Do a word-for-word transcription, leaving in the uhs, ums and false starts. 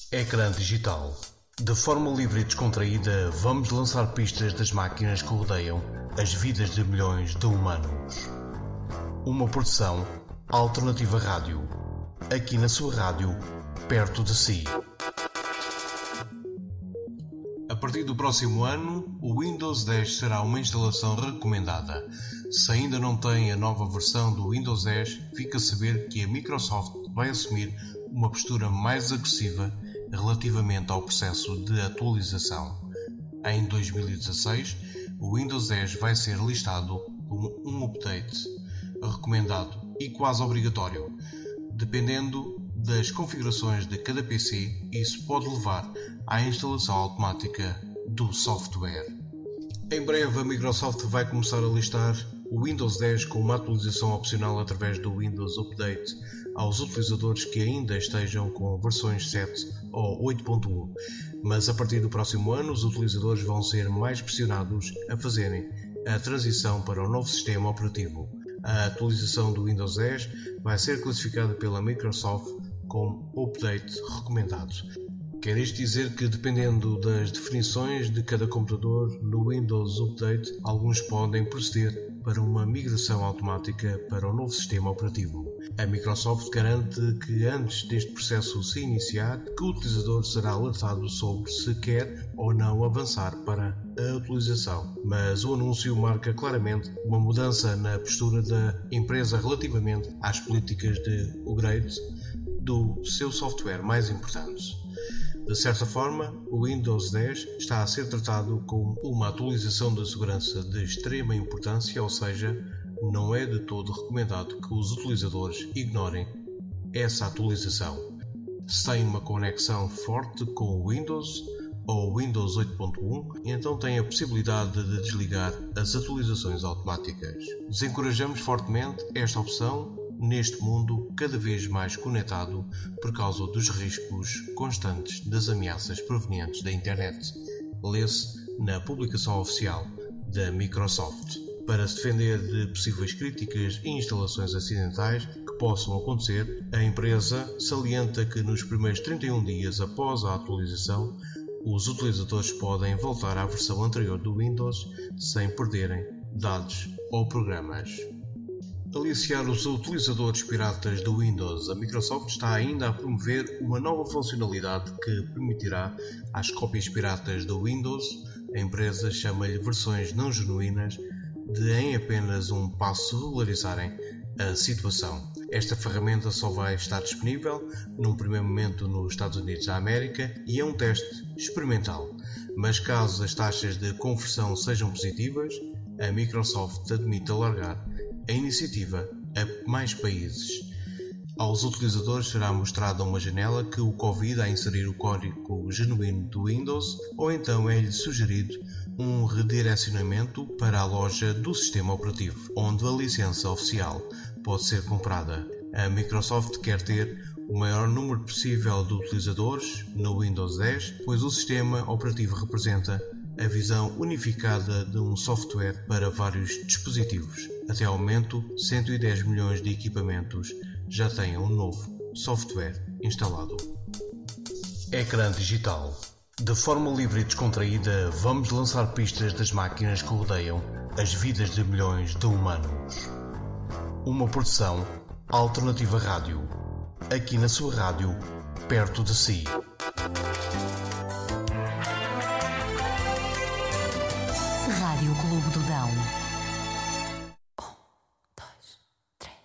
Ecrã digital. De forma livre e descontraída, vamos lançar pistas das máquinas que rodeiam as vidas de milhões de humanos. Uma produção Alternativa Rádio. Aqui na sua rádio, perto de si. A partir do próximo ano, o Windows dez será uma instalação recomendada. Se ainda não tem a nova versão do Windows dez, fica a saber que a Microsoft vai assumir uma postura mais agressiva relativamente ao processo de atualização. Em dois mil e dezasseis, o Windows dez vai ser listado como um update recomendado e quase obrigatório. Dependendo das configurações de cada P C, isso pode levar à instalação automática do software. Em breve, a Microsoft vai começar a listar o Windows dez com uma atualização opcional através do Windows Update aos utilizadores que ainda estejam com versões sete ou oito ponto um, mas a partir do próximo ano os utilizadores vão ser mais pressionados a fazerem a transição para o novo sistema operativo. A atualização do Windows dez vai ser classificada pela Microsoft como Update recomendado. Quer isto dizer que, dependendo das definições de cada computador no Windows Update, alguns podem proceder para uma migração automática para o novo sistema operativo. A Microsoft garante que, antes deste processo se iniciar, que o utilizador será alertado sobre se quer ou não avançar para a atualização. Mas o anúncio marca claramente uma mudança na postura da empresa relativamente às políticas de upgrade do seu software mais importante. De certa forma, o Windows dez está a ser tratado como uma atualização de segurança de extrema importância, ou seja, não é de todo recomendado que os utilizadores ignorem essa atualização. Se tem uma conexão forte com o Windows ou Windows oito ponto um, então tem a possibilidade de desligar as atualizações automáticas. Desencorajamos fortemente esta opção neste mundo cada vez mais conectado por causa dos riscos constantes das ameaças provenientes da internet. Lê-se na publicação oficial da Microsoft. Para se defender de possíveis críticas e instalações acidentais que possam acontecer, a empresa salienta que nos primeiros trinta e um dias após a atualização, os utilizadores podem voltar à versão anterior do Windows sem perderem dados ou programas. Aliciar os utilizadores piratas do Windows, a Microsoft está ainda a promover uma nova funcionalidade que permitirá às cópias piratas do Windows, a empresa chama-lhe versões não genuínas, de em apenas um passo regularizarem a situação. Esta ferramenta só vai estar disponível num primeiro momento nos Estados Unidos da América e é um teste experimental, mas caso as taxas de conversão sejam positivas, a Microsoft admite alargar a iniciativa a mais países. Aos utilizadores será mostrada uma janela que o convida a inserir o código genuíno do Windows, ou então é-lhe sugerido um redirecionamento para a loja do sistema operativo, onde a licença oficial pode ser comprada. A Microsoft quer ter o maior número possível de utilizadores no Windows dez, pois o sistema operativo representa a visão unificada de um software para vários dispositivos. Até ao momento, cento e dez milhões de equipamentos já têm um novo software instalado. Ecrã digital. De forma livre e descontraída, vamos lançar pistas das máquinas que rodeiam as vidas de milhões de humanos. Uma produção Alternativa Rádio. Aqui na sua rádio, perto de si. Rádio Clube do Dão.